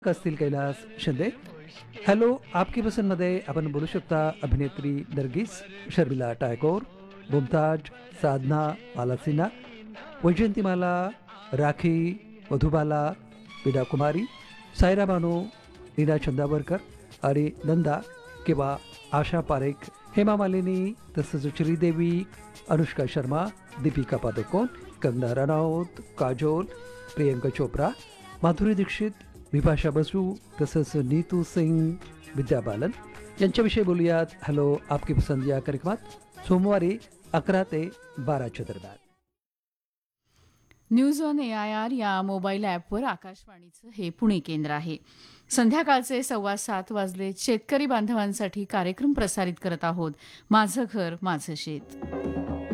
असतील कैलास शिंदे. हॅलो आपकी पसंतमध्ये आपण बोलू शकता अभिनेत्री नर्गिस, शर्मिला टायकोर, मुमताज, साधना, माला सिन्हा, वैजयंतीमाला, राखी, मधुबाला, मीना कुमारी, सायरा बानो, नीना चंदावरकर आणि नंदा किंवा आशा पारेख, हेमा मालिनी, तसंच श्रीदेवी, अनुष्का शर्मा, दीपिका पादुकोण, कंगना रनौत, काजोल, प्रियंका चोप्रा, माधुरी दीक्षित, विभाषा बसू, तसंच नीतू सिंग, विद्या बालन यांच्याविषयी बोलूयात. हॅलो आपकी पसंद या कार्यक्रमात सोमवारी 11 ते 12च्या दरम्यान. न्यूज ऑन AIR या मोबाईल ॲपवर आकाशवाणीचं हे पुणे केंद्र आहे. संध्याकाळचे 7:15 वाजले. शेतकरी बांधवांसाठी कार्यक्रम प्रसारित करत आहोत. माझं घर माझं शेत.